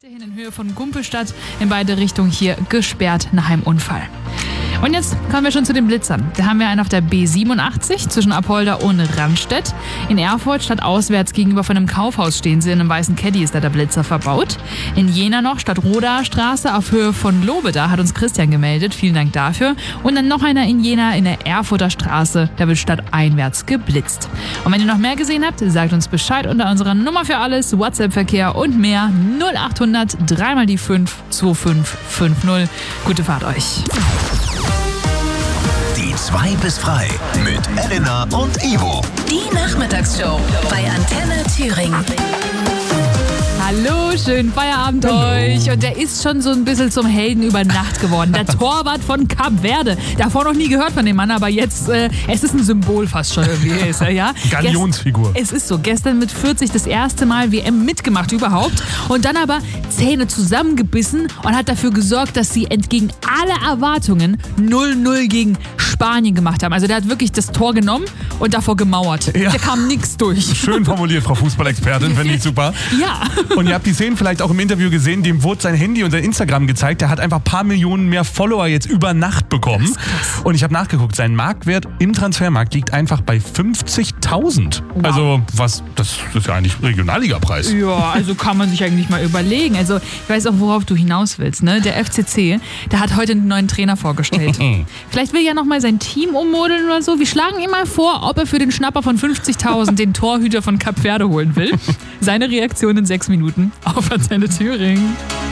Weiterhin in Höhe von Gumpelstadt in beide Richtungen hier gesperrt nach einem Unfall. Und jetzt kommen wir schon zu den Blitzern. Da haben wir einen auf der B87 zwischen Apolda und Randstedt. In Erfurt stadtauswärts gegenüber von einem Kaufhaus stehen sie. In einem weißen Caddy ist da der Blitzer verbaut. In Jena noch Stadtrodaer Straße auf Höhe von Lobeda hat uns Christian gemeldet. Vielen Dank dafür. Und dann noch einer in Jena in der Erfurter Straße. Da wird stadteinwärts geblitzt. Und wenn ihr noch mehr gesehen habt, sagt uns Bescheid unter unserer Nummer für alles, WhatsApp-Verkehr und mehr 0800 3 mal die 5 2550. Gute Fahrt euch. Die 2 bis frei mit Elena und Ivo. Die Nachmittagsshow bei Antenne Thüringen. Hallo, schönen Feierabend euch. Und der ist schon so ein bisschen zum Helden über Nacht geworden. Der Torwart von Kap Verde. Davor noch nie gehört von dem Mann, aber jetzt, es ist ein Symbol fast schon irgendwie. Ist er, ja? Galionsfigur. Es ist so. Gestern mit 40 das erste Mal WM mitgemacht überhaupt. Und dann aber Zähne zusammengebissen und hat dafür gesorgt, dass sie entgegen aller Erwartungen 0-0 gegen Spanien gemacht haben. Also der hat wirklich das Tor genommen und davor gemauert. Ja. Da kam nichts durch. Schön formuliert, Frau Fußballexpertin, finde ich super. Ja. Und ihr habt die Szenen vielleicht auch im Interview gesehen, dem wurde sein Handy und sein Instagram gezeigt. Der hat einfach ein paar Millionen mehr Follower jetzt über Nacht bekommen. Und ich habe nachgeguckt, sein Marktwert im Transfermarkt liegt einfach bei 50.000. Wow. Also das ist ja eigentlich Regionalliga-Preis. Ja, also kann man sich eigentlich mal überlegen. Also ich weiß auch, worauf du hinaus willst. Ne? Der FCC, der hat heute einen neuen Trainer vorgestellt. Vielleicht will ja noch mal sein Team ummodeln oder so. Wir schlagen ihm mal vor, ob er für den Schnapper von 50.000 den Torhüter von Kap Verde holen will. Seine Reaktion in 6 Minuten auf Antenne Thüringen.